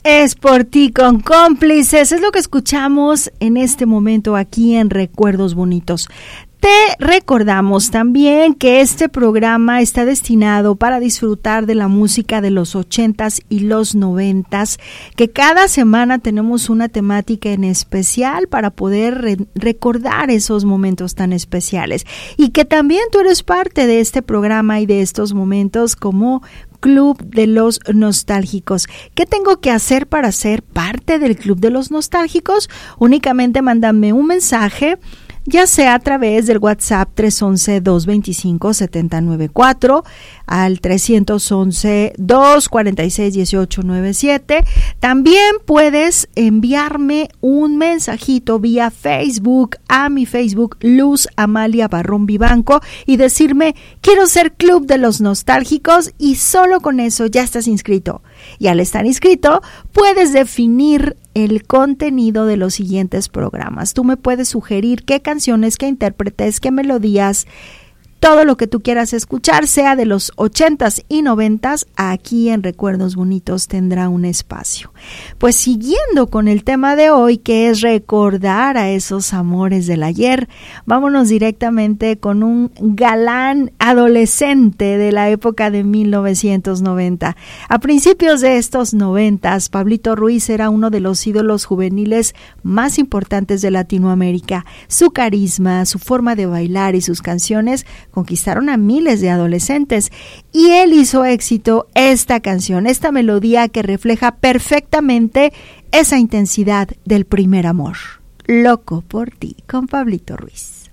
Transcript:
Es por ti con Cómplices, es lo que escuchamos en este momento aquí en Recuerdos Bonitos. Te recordamos también que este programa está destinado para disfrutar de la música de los 80s y los 90s, que cada semana tenemos una temática en especial para poder recordar esos momentos tan especiales, y que también tú eres parte de este programa y de estos momentos como Club de los Nostálgicos. ¿Qué tengo que hacer para ser parte del Club de los Nostálgicos? Únicamente mándame un mensaje, ya sea a través del WhatsApp 311-225-794 al 311-246-1897. También puedes enviarme un mensajito vía Facebook a mi Facebook Luz Amalia Barrón Vivanco y decirme: quiero ser Club de los Nostálgicos, y solo con eso ya estás inscrito. Y al estar inscrito puedes definir el contenido de los siguientes programas. Tú me puedes sugerir qué canciones, qué intérpretes, qué melodías, todo lo que tú quieras escuchar, sea de los 80s y 90s, aquí en Recuerdos Bonitos tendrá un espacio. Pues siguiendo con el tema de hoy, que es recordar a esos amores del ayer, vámonos directamente con un galán adolescente de la época de 1990. A principios de estos 90s, Pablito Ruiz era uno de los ídolos juveniles más importantes de Latinoamérica. Su carisma, su forma de bailar y sus canciones conquistaron a miles de adolescentes, y él hizo éxito esta canción, esta melodía que refleja perfectamente esa intensidad del primer amor. Loco por ti, con Pablito Ruiz.